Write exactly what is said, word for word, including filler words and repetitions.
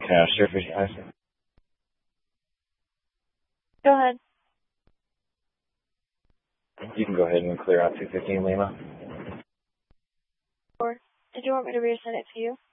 Can I surface license? Go ahead. You can go ahead and clear out two fifteen Lima. Or did you want me to resend it to you?